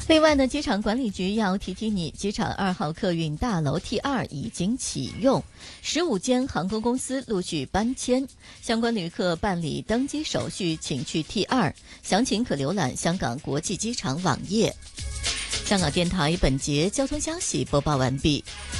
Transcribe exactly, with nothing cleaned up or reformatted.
另外呢，机场管理局要提提你，机场二号客运大楼 T 二已经启用，十五间航空公司陆续搬迁，相关旅客办理登机手续，请去 T 二，详情可浏览香港国际机场网页。香港电台本节交通消息播报完毕。